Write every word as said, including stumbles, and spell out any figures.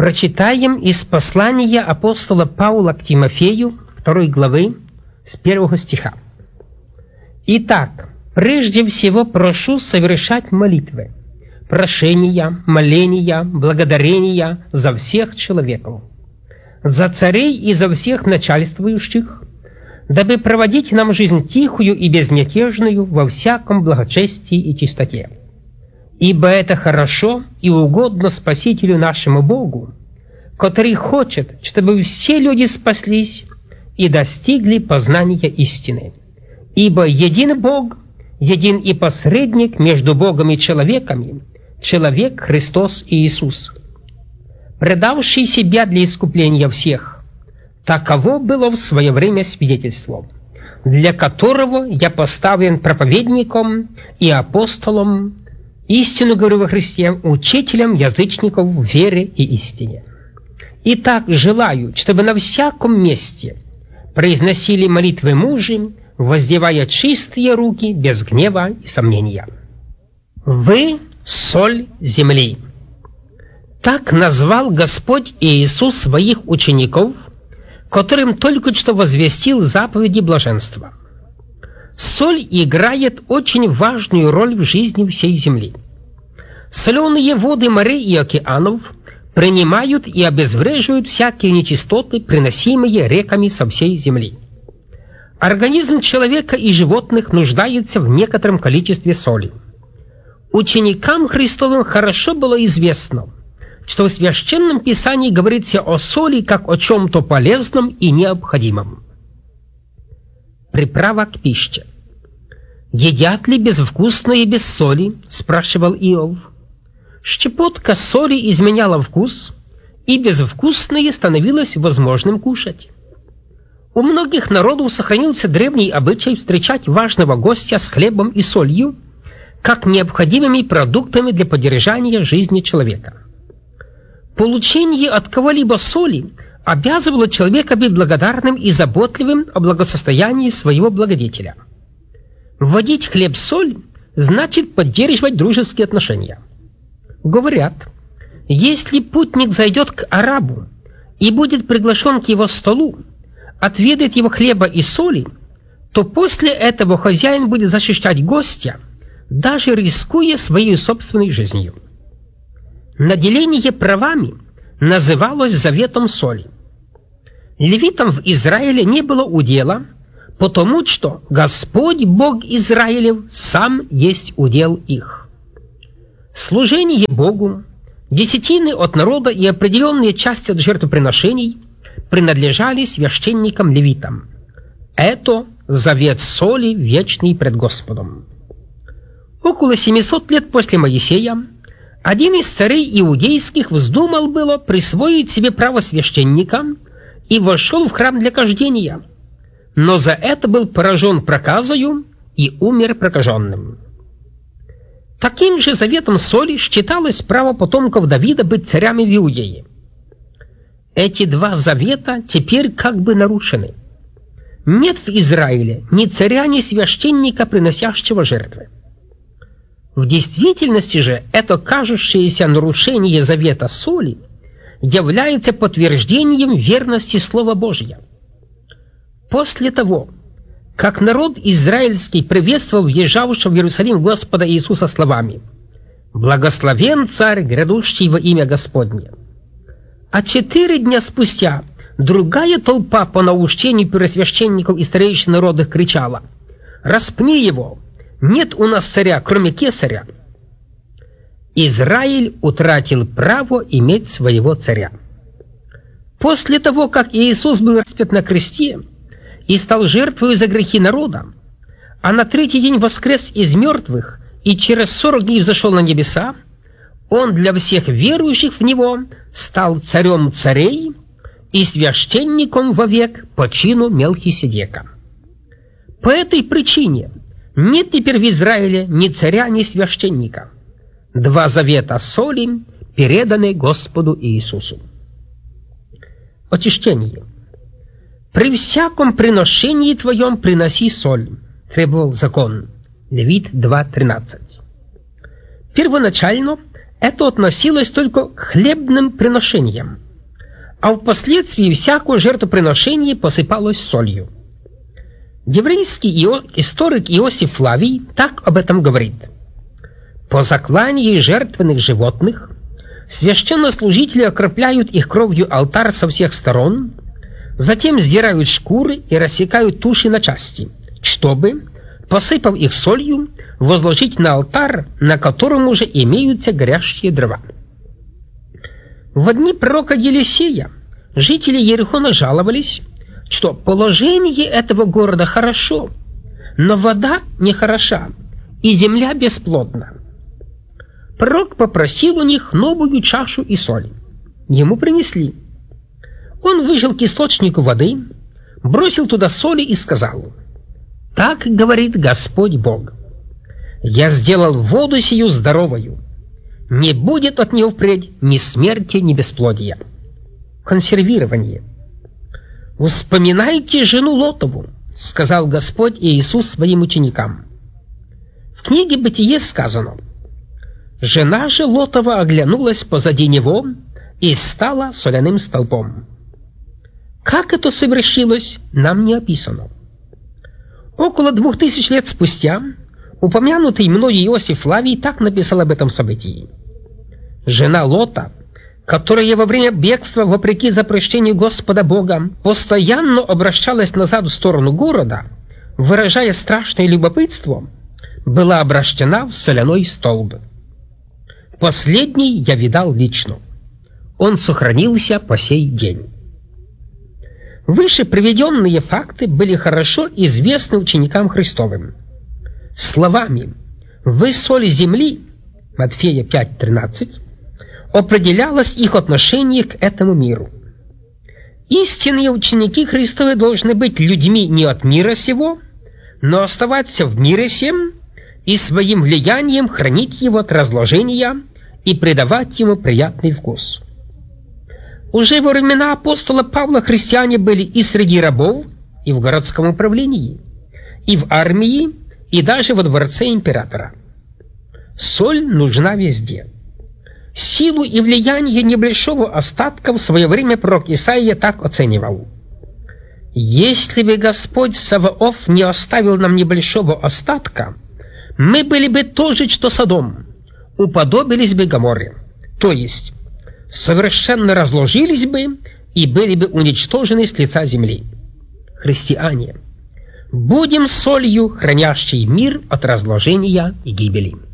Прочитаем из послания апостола Павла к Тимофею, второй главы, с первого стиха. «Итак, прежде всего прошу совершать молитвы, прошения, моления, благодарения за всех человеков, за царей и за всех начальствующих, дабы проводить нам жизнь тихую и безмятежную во всяком благочестии и чистоте. Ибо это хорошо и угодно Спасителю нашему Богу, который хочет, чтобы все люди спаслись и достигли познания истины. Ибо един Бог, един и посредник между Богом и человеками, человек Христос Иисус, предавший себя для искупления всех. Таково было в свое время свидетельство, для которого я поставлен проповедником и апостолом, истину говорю во Христе, учителем язычников в вере и истине. Итак, желаю, чтобы на всяком месте произносили молитвы мужи, воздевая чистые руки без гнева и сомнения. Вы — соль земли». Так назвал Господь Иисус своих учеников, которым только что возвестил заповеди блаженства. Соль играет очень важную роль в жизни всей земли. Соленые воды морей и океанов принимают и обезвреживают всякие нечистоты, приносимые реками со всей земли. Организм человека и животных нуждается в некотором количестве соли. Ученикам Христовым хорошо было известно, что в Священном Писании говорится о соли как о чем-то полезном и необходимом. Приправа к пище. «Едят ли безвкусное без соли?» – спрашивал Иов. Щепотка соли изменяла вкус, и безвкусное становилось возможным кушать. У многих народов сохранился древний обычай встречать важного гостя с хлебом и солью, как необходимыми продуктами для поддержания жизни человека. Получение от кого-либо соли обязывало человека быть благодарным и заботливым о благосостоянии своего благодетеля. Вводить хлеб-соль значит поддерживать дружеские отношения. Говорят, если путник зайдет к арабу и будет приглашен к его столу, отведает его хлеба и соли, то после этого хозяин будет защищать гостя, даже рискуя своей собственной жизнью. Наделение правами называлось заветом соли. Левитам в Израиле не было удела, потому что Господь Бог Израилев сам есть удел их. Служение Богу, десятины от народа и определенные части от жертвоприношений принадлежали священникам-левитам. Это завет соли вечный пред Господом. Около семисот лет после Моисея один из царей иудейских вздумал было присвоить себе право священника и вошел в храм для кождения, но за это был поражен проказою и умер прокаженным. Таким же заветом соли считалось право потомков Давида быть царями в Иудее. Эти два завета теперь как бы нарушены. Нет в Израиле ни царя, ни священника, приносящего жертвы. В действительности же это кажущееся нарушение завета соли является подтверждением верности Слова Божия. После того, как народ израильский приветствовал въезжавшего в Иерусалим Господа Иисуса словами «Благословен Царь, грядущий во имя Господне», а четыре дня спустя другая толпа по наущению первосвященников и старейшин народных кричала «Распни его! Нет у нас царя, кроме кесаря!» Израиль утратил право иметь своего царя. После того, как Иисус был распят на кресте и стал жертвой за грехи народа, а на третий день воскрес из мертвых и через сорок дней взошел на небеса, Он для всех верующих в Него стал царем царей и священником вовек по чину Мелхиседека. По этой причине нет теперь в Израиле ни царя, ни священника. Два завета соли переданы Господу Иисусу. Очищение. «При всяком приношении твоем приноси соль», требовал закон. Левит два тринадцать. Первоначально это относилось только к хлебным приношениям, а впоследствии всякое жертвоприношение посыпалось солью. Еврейский историк Иосиф Флавий так об этом говорит. По заклании жертвенных животных священнослужители окропляют их кровью алтарь со всех сторон, затем сдирают шкуры и рассекают туши на части, чтобы, посыпав их солью, возложить на алтарь, на котором уже имеются горящие дрова. В дни пророка Елисея жители Иерихона жаловались, что положение этого города хорошо, но вода нехороша, и земля бесплодна. Пророк попросил у них новую чашу и соль. Ему принесли. Он вышел к источнику воды, бросил туда соли и сказал: «Так говорит Господь Бог: я сделал воду сию здоровою, не будет от нее впредь ни смерти, ни бесплодия». Консервирование. «Вспоминайте жену Лотову», — сказал Господь Иисус своим ученикам. В книге «Бытие» сказано: «Жена же Лотова оглянулась позади него и стала соляным столпом». Как это совершилось, нам не описано. Около двух тысяч лет спустя упомянутый мной Иосиф Флавий так написал об этом событии. Жена Лота, которая во время бегства, вопреки запрещению Господа Бога, постоянно обращалась назад в сторону города, выражая страшное любопытство, была обращена в соляной столб. Последний я видал лично. Он сохранился по сей день. Выше приведенные факты были хорошо известны ученикам Христовым. Словами «Вы соль земли» Матфея пять тринадцать определялось их отношение к этому миру. Истинные ученики Христовы должны быть людьми не от мира сего, но оставаться в мире сем и своим влиянием хранить его от разложения и придавать ему приятный вкус. Уже во времена апостола Павла христиане были и среди рабов, и в городском управлении, и в армии, и даже во дворце императора. Соль нужна везде. Силу и влияние небольшого остатка в свое время пророк Исаия так оценивал: «Если бы Господь Саваоф не оставил нам небольшого остатка, мы были бы тоже, что Содом, уподобились бы Гоморре, то есть совершенно разложились бы и были бы уничтожены с лица земли». Христиане, будем солью, хранящей мир от разложения и гибели.